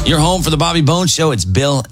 Your home for the Bobby Bones Show. It's Bill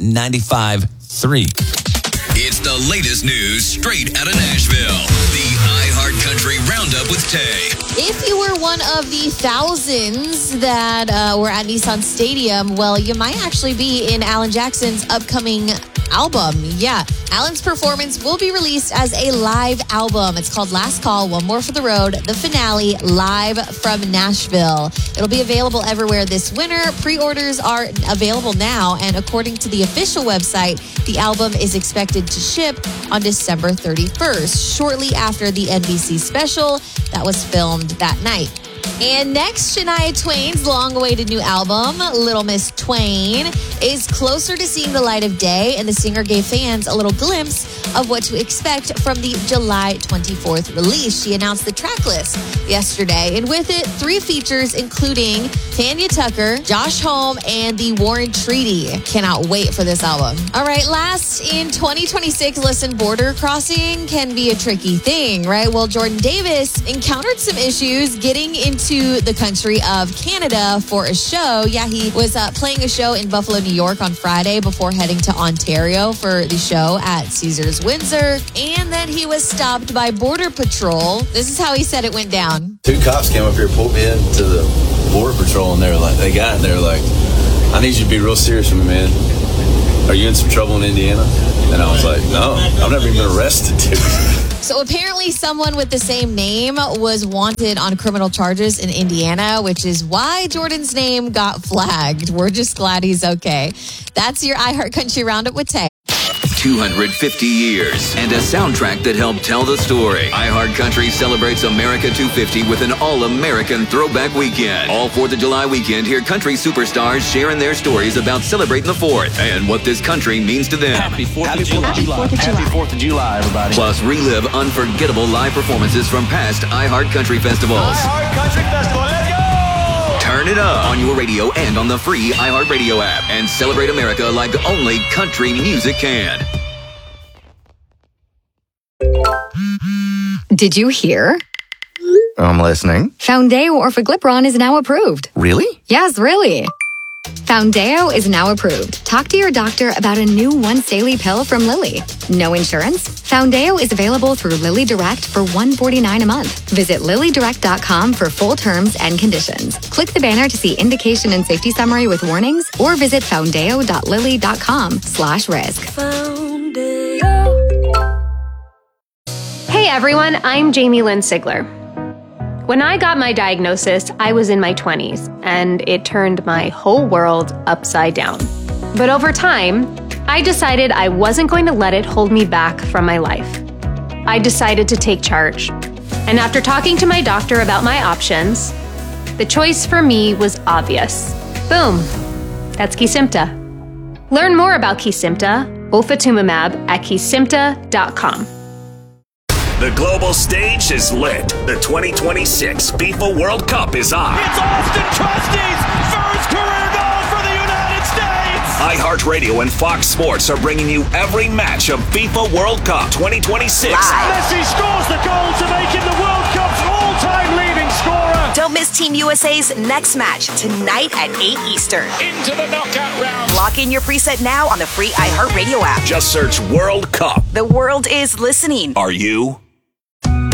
95.3. It's the latest news straight out of Nashville. The iHeart Country Roundup with Tay. If you were one of the thousands that were at Nissan Stadium, well, you might actually be in Alan Jackson's upcoming album. Yeah, Alan's performance will be released as a live album. It's called Last Call, One More for the Road, the finale, live from Nashville. It'll be available everywhere this winter. Pre-orders are available now, and according to the official website, the album is expected to ship on December 31st, shortly after the NBC special that was filmed that night. And next, Shania Twain's long-awaited new album, Little Miss Twain, is closer to seeing the light of day, and the singer gave fans a little glimpse of what to expect from the July 24th release. She announced the track list yesterday, and with it, 3 features, including Tanya Tucker, Josh Homme, and the Warren Treaty. Cannot wait for this album. All right, last, in 2026, listen, border crossing can be a tricky thing, right? Well, Jordan Davis encountered some issues getting into the country of Canada for a show. Yeah, he was playing a show in Buffalo, New York on Friday before heading to Ontario for the show at Caesars Windsor. And then he was stopped by Border Patrol. This is how he said it went down. 2 cops came up here, pulled me into the Border Patrol, and they got in there like, I need you to be real serious with me, man. Are you in some trouble in Indiana? And I was like, no, I've never even been arrested, dude. So apparently someone with the same name was wanted on criminal charges in Indiana, which is why Jordan's name got flagged. We're just glad he's okay. That's your iHeart Country Roundup with Tay. 250 years and a soundtrack that helped tell the story. iHeart Country celebrates America 250 with an all-American throwback weekend. All 4th of July weekend, hear country superstars sharing their stories about celebrating the 4th and what this country means to them. Happy 4th of July. Happy 4th of July, everybody. Plus, relive unforgettable live performances from past iHeart Country festivals. iHeart Country Festival, let's go! Turn it up on your radio and on the free iHeart Radio app and celebrate America like only country music can. Did you hear? I'm listening. Foundeo Orforglipron is now approved. Really? Yes, really. Foundeo is now approved. Talk to your doctor about a new once-daily pill from Lilly. No insurance? Foundeo is available through Lilly Direct for $149 a month. Visit LillyDirect.com for full terms and conditions. Click the banner to see indication and safety summary with warnings, or visit foundeo.lilly.com/risk. Hey everyone, I'm Jamie Lynn Sigler. When I got my diagnosis, I was in my 20s, and it turned my whole world upside down. But over time, I decided I wasn't going to let it hold me back from my life. I decided to take charge. And after talking to my doctor about my options, the choice for me was obvious. Boom! That's Kesimpta. Learn more about Kesimpta, ofatumumab, at kesimpta.com. The global stage is lit. The 2026 FIFA World Cup is on. It's Austin Trusty's first career goal for the United States! iHeartRadio and Fox Sports are bringing you every match of FIFA World Cup 2026. Messi scores the goal to make him the World Cup's all-time leading scorer. Don't miss Team USA's next match tonight at 8 Eastern. Into the knockout round. Lock in your preset now on the free iHeartRadio app. Just search World Cup. The world is listening. Are you?